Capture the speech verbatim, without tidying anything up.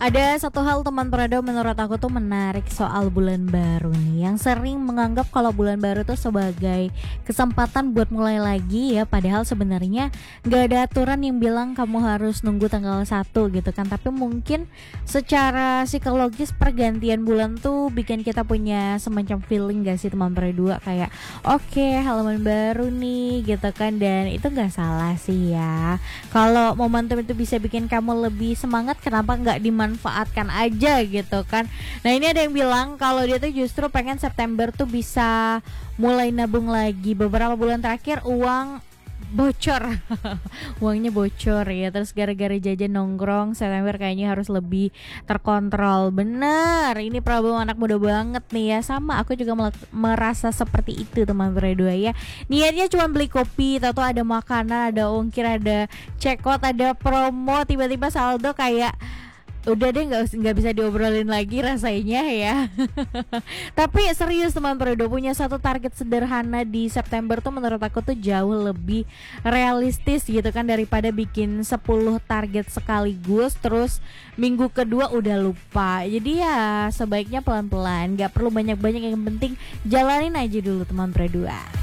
Ada satu hal teman Prado menurut aku tuh menarik soal bulan baru nih, yang sering menganggap kalau bulan baru tuh sebagai kesempatan buat mulai lagi ya, padahal sebenarnya nggak ada aturan yang bilang kamu harus nunggu tanggal satu gitu kan. Tapi mungkin secara psikologis pergantian bulan tuh bikin kita punya semacam feeling gak sih teman Prado, kayak oke okay, halaman baru nih gitu kan. Dan itu nggak salah sih ya, kalau momentum itu bisa bikin kamu lebih semangat, kenapa nggak dimanfaatkan manfaatkan aja gitu kan. Nah ini ada yang bilang kalau dia tuh justru pengen September tuh bisa mulai nabung lagi. Beberapa bulan terakhir uang bocor uangnya bocor ya, terus gara-gara jajan nongkrong, September kayaknya harus lebih terkontrol. Bener, ini problem anak muda banget nih ya. Sama aku juga mel- merasa seperti itu teman berdua ya. Niatnya cuma beli kopi, tahu-tahu ada makanan, ada ongkir, ada cekot, ada promo, tiba-tiba saldo kayak udah deh nggak nggak bisa diobrolin lagi rasanya ya. Tapi serius teman Prodo, punya satu target sederhana di September tuh menurut aku tuh jauh lebih realistis gitu kan, daripada bikin sepuluh target sekaligus terus minggu kedua udah lupa. Jadi ya sebaiknya pelan-pelan, nggak perlu banyak-banyak, yang penting jalanin aja dulu teman Prodo.